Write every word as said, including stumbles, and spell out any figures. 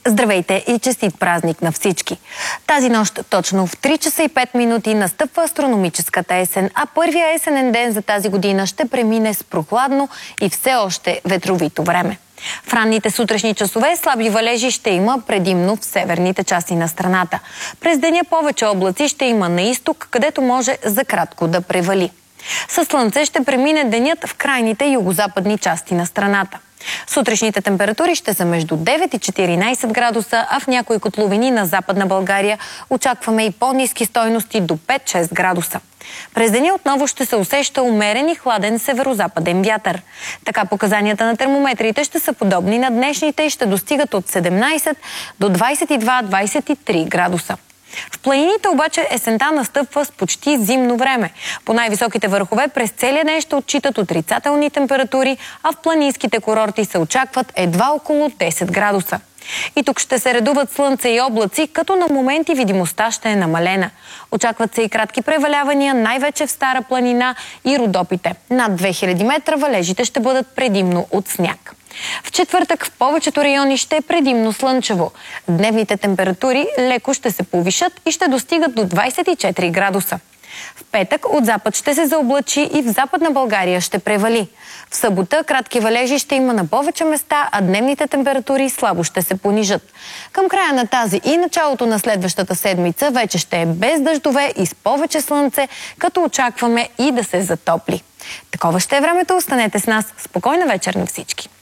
Здравейте и честит празник на всички! Тази нощ точно в три часа и пет минути настъпва астрономическата есен, а първия есенен ден за тази година ще премине с прохладно и все още ветровито време. В ранните сутрешни часове слаби валежи ще има предимно в северните части на страната. През деня повече облаци ще има на изток, където може за кратко да превали. Със слънце ще премине денят в крайните югозападни части на страната. Сутрешните температури ще са между девет и четиринайсет градуса, а в някои котловини на Западна България очакваме и по-ниски стойности до пет-шест градуса. През деня отново ще се усеща умерен и хладен северозападен вятър. Така показанията на термометрите ще са подобни на днешните и ще достигат от седемнайсет до двайсет и два - двайсет и три градуса. В планините обаче есента настъпва с почти зимно време. По най-високите върхове през целия ден ще отчитат отрицателни температури, а в планинските курорти се очакват едва около десет градуса. И тук ще се редуват слънце и облаци, като на моменти видимостта ще е намалена. Очакват се и кратки превалявания, най-вече в Стара планина и Родопите. Над две хиляди метра валежите ще бъдат предимно от сняг. В четвъртък в повечето райони ще е предимно слънчево. Дневните температури леко ще се повишат и ще достигат до двайсет и четири градуса. В петък от запад ще се заоблачи и в Западна България ще превали. В събота кратки валежи ще има на повече места, а дневните температури слабо ще се понижат. Към края на тази и началото на следващата седмица вече ще е без дъждове и с повече слънце, като очакваме и да се затопли. Такова ще е времето, останете с нас. Спокойна вечер на всички!